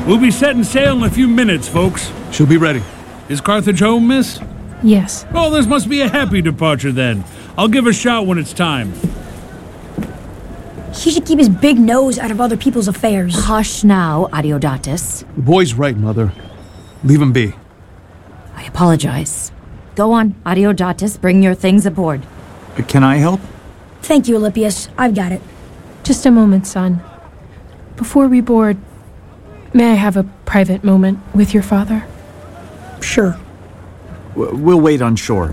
We'll be setting sail in a few minutes, folks. She'll be ready. Is Carthage home, miss? Yes. Oh, this must be a happy departure then. I'll give a shout when it's time. He should keep his big nose out of other people's affairs. Hush now, Adeodatus. The boy's right, Mother. Leave him be. I apologize. Go on, Adeodatus, bring your things aboard. Can I help? Thank you, Alypius. I've got it. Just a moment, son. Before we board, may I have a private moment with your father? Sure. We'll wait on shore.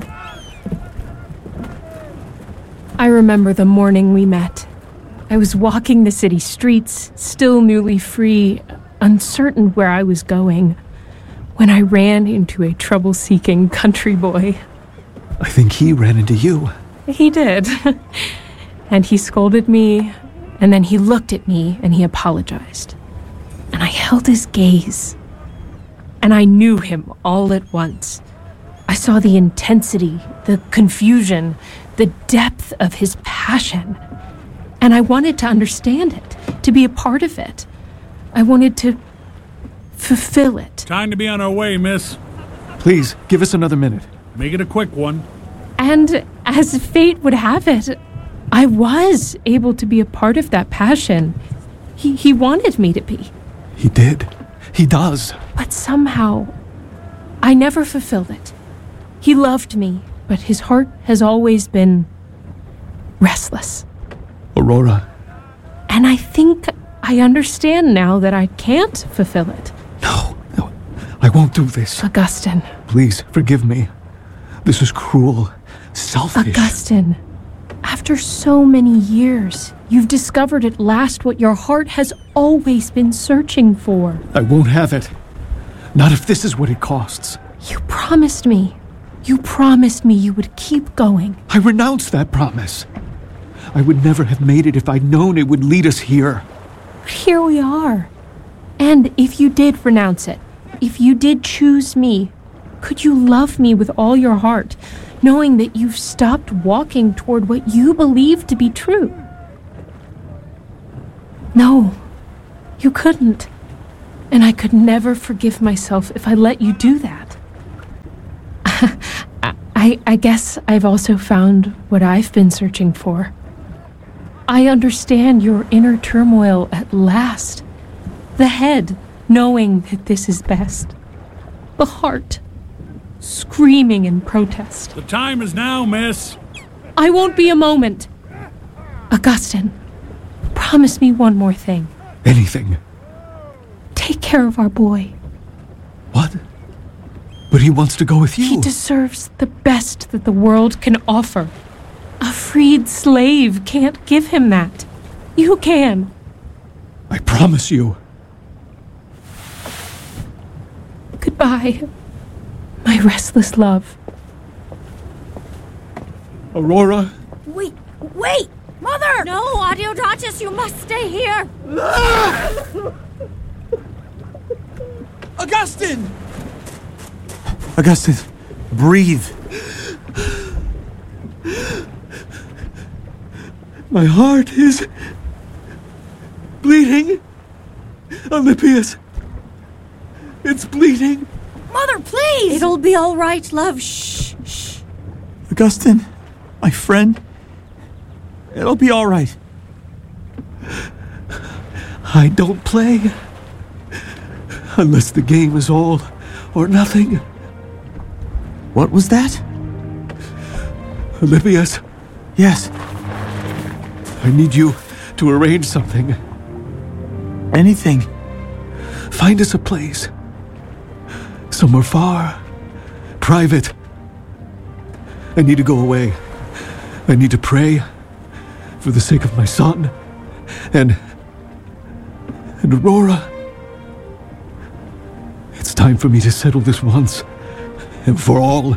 I remember the morning we met. I was walking the city streets, still newly free, uncertain where I was going, when I ran into a trouble-seeking country boy. I think he ran into you. He did. And he scolded me, and then he looked at me, and he apologized. And I held his gaze. And I knew him all at once. I saw the intensity, the confusion, the depth of his passion. And I wanted to understand it, to be a part of it. I wanted to fulfill it. Time to be on our way, miss. Please, give us another minute. Make it a quick one. And as fate would have it, I was able to be a part of that passion. He wanted me to be. He did. He does. But somehow, I never fulfilled it. He loved me, but his heart has always been restless. Aurora. And I think I understand now that I can't fulfill it. No, I won't do this. Augustine. Please, forgive me. This is cruel, selfish. Augustine, after so many years, you've discovered at last what your heart has always been searching for. I won't have it. Not if this is what it costs. You promised me. You promised me you would keep going. I renounce that promise. I would never have made it if I'd known it would lead us here. But here we are. And if you did renounce it, if you did choose me, could you love me with all your heart, knowing that you've stopped walking toward what you believe to be true? No, you couldn't. And I could never forgive myself if I let you do that. I guess I've also found what I've been searching for. I understand your inner turmoil at last. The head, knowing that this is best. The heart, screaming in protest. The time is now, miss. I won't be a moment. Augustine, promise me one more thing. Anything. Take care of our boy. What? But he wants to go with you. He deserves the best that the world can offer. A freed slave can't give him that. You can. I promise you. Goodbye, my restless love. Aurora? Wait! Mother! No, Adeodatus, you must stay here. Augustine! Augustine, breathe. My heart is bleeding. Alypius. It's bleeding. Mother, please! It'll be all right, love. Shh. Augustine, my friend. It'll be all right. I don't play. Unless the game is all or nothing. What was that? Alypius, Yes, I need you to arrange something. anything. Find us a place. Somewhere far. Private. I need to go away. I need to pray. For the sake of my son. And Aurora. It's time for me to settle this once. And for all.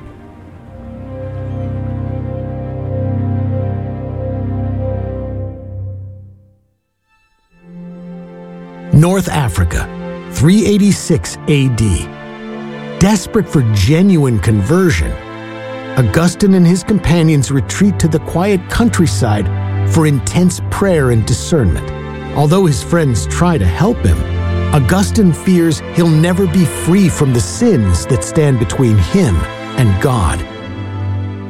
North Africa, 386 AD. Desperate for genuine conversion, Augustine and his companions retreat to the quiet countryside for intense prayer and discernment. Although his friends try to help him, Augustine fears he'll never be free from the sins that stand between him and God.